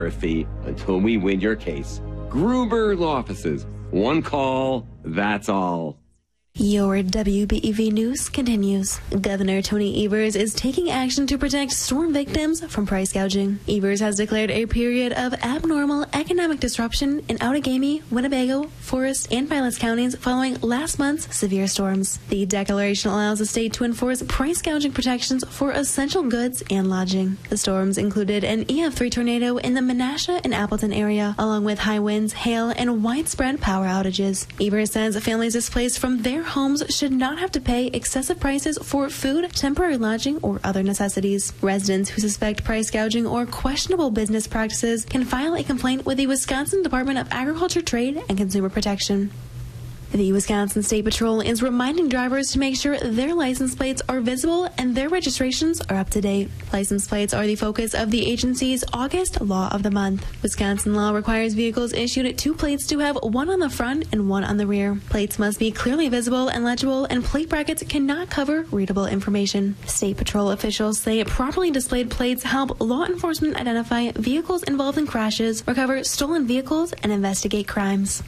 fee until we win your case. Gruber Law Offices. One call, that's all. Your WBEV News continues. Governor Tony Evers is taking action to protect storm victims from price gouging. Evers has declared a period of abnormal economic disruption in Outagamie, Winnebago, Forest, and Pilots counties following last month's severe storms. The declaration allows the state to enforce price gouging protections for essential goods and lodging. The storms included an EF3 tornado in the Menasha and Appleton area, along with high winds, hail, and widespread power outages. Evers says families displaced from their homes should not have to pay excessive prices for food, temporary lodging, or other necessities. Residents who suspect price gouging or questionable business practices can file a complaint with the Wisconsin Department of Agriculture, Trade, and Consumer Protection. The Wisconsin State Patrol is reminding drivers to make sure their license plates are visible and their registrations are up to date. License plates are the focus of the agency's August Law of the Month. Wisconsin law requires vehicles issued 2 plates to have one on the front and one on the rear. Plates must be clearly visible and legible, and plate brackets cannot cover readable information. State Patrol officials say properly displayed plates help law enforcement identify vehicles involved in crashes, recover stolen vehicles, and investigate crimes.